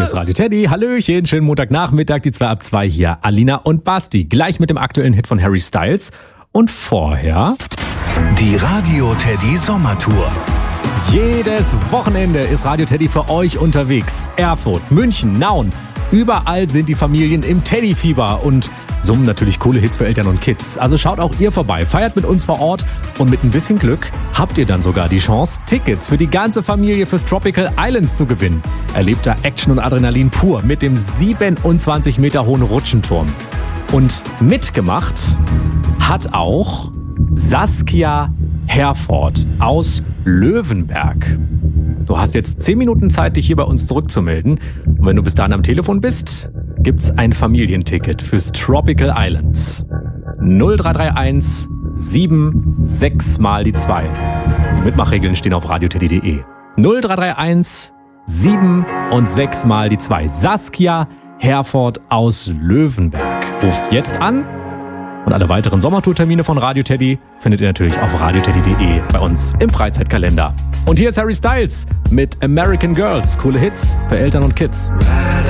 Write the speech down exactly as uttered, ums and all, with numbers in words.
Hier ist Radio Teddy. Hallöchen, schönen Montagnachmittag, die zwei ab zwei hier. Alina und Basti. Gleich mit dem aktuellen Hit von Harry Styles. Und vorher... Die Radio Teddy Sommertour. Jedes Wochenende ist Radio Teddy für euch unterwegs. Erfurt, München, Nauen. Überall sind die Familien im Teddy-Fieber und summen natürlich coole Hits für Eltern und Kids. Also schaut auch ihr vorbei, feiert mit uns vor Ort und mit ein bisschen Glück habt ihr dann sogar die Chance, Tickets für die ganze Familie fürs Tropical Islands zu gewinnen. Erlebt da Action und Adrenalin pur mit dem siebenundzwanzig Meter hohen Rutschenturm. Und mitgemacht hat auch Saskia Herford aus Löwenberg. Du hast jetzt zehn Minuten Zeit, dich hier bei uns zurückzumelden. Und wenn du bis dahin am Telefon bist, gibt's ein Familienticket fürs Tropical Islands. null drei drei eins sieben sechs mal die zwei. Die Mitmachregeln stehen auf radioteddy punkt de. null drei drei eins sieben und sechs mal die zwei. Saskia Herford aus Löwenberg. Ruft jetzt an. Und alle weiteren Sommertourtermine von Radio Teddy findet ihr natürlich auf radioteddy punkt de bei uns im Freizeitkalender. Und hier ist Harry Styles mit American Girls. Coole Hits für Eltern und Kids.